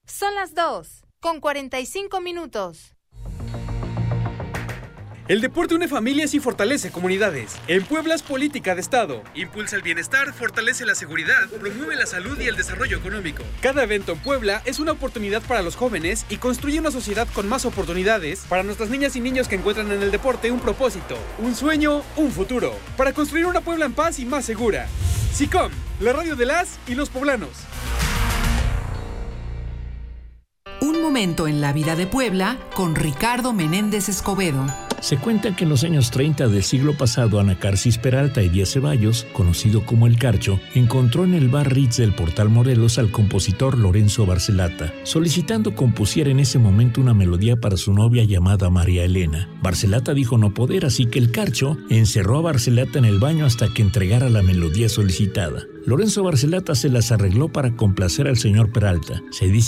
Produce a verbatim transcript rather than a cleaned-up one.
Son las dos, con cuarenta y cinco minutos. El deporte une familias y fortalece comunidades. En Puebla es política de Estado. Impulsa el bienestar, fortalece la seguridad, promueve la salud y el desarrollo económico. Cada evento en Puebla es una oportunidad para los jóvenes y construye una sociedad con más oportunidades para nuestras niñas y niños que encuentran en el deporte un propósito, un sueño, un futuro. Para construir una Puebla en paz y más segura. SICOM, la radio de las y los poblanos. Un momento en la vida de Puebla con Ricardo Menéndez Escobedo. Se cuenta que en los años treinta del siglo pasado, Ana Carsis Peralta y Díaz Ceballos, conocido como El Carcho, encontró en el bar Ritz del Portal Morelos al compositor Lorenzo Barcelata, solicitando compusiera en ese momento una melodía para su novia llamada María Elena. Barcelata dijo no poder, así que El Carcho encerró a Barcelata en el baño hasta que entregara la melodía solicitada. Lorenzo Barcelata se las arregló para complacer al señor Peralta. Se dice